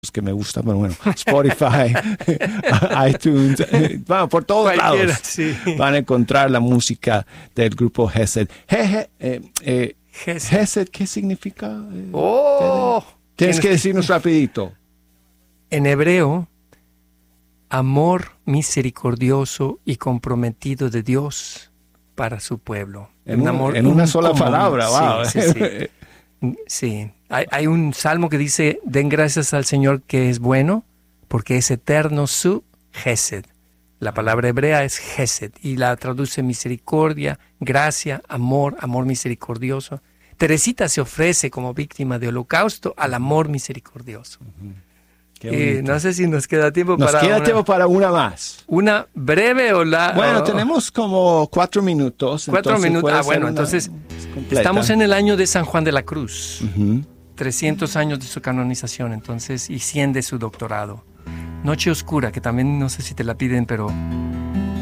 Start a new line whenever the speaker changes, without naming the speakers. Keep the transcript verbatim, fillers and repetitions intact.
que me gustan, pero bueno, Spotify, iTunes, bueno, por todos
Cualquiera,
lados
sí.
van a encontrar la música del grupo Gesed. Je, je, eh, eh,
Gesed.
Gesed, ¿qué significa? Eh,
Oh,
Tienes que decirnos rapidito.
En hebreo, amor misericordioso y comprometido de Dios para su pueblo.
En,
un
un,
amor
en una sola
incomún.
palabra, wow.
Sí, sí, sí. Sí. Hay, hay un salmo que dice, den gracias al Señor que es bueno, porque es eterno su Gesed. La palabra hebrea es Gesed y la traduce misericordia, gracia, amor, amor misericordioso. Teresita se ofrece como víctima de holocausto al amor misericordioso.
Qué
Eh, no sé si nos queda tiempo
Nos
para
queda
una,
tiempo para una más.
una breve o la...
Bueno,
o-
tenemos como cuatro minutos.
Cuatro
entonces
minutos.
puede
Ah,
ser
bueno,
una
entonces
completa.
estamos en el año de San Juan de la Cruz.
Ujú.
trescientos años de su canonización, entonces, y cien de su doctorado. Noche Oscura, que también no sé si te la piden, pero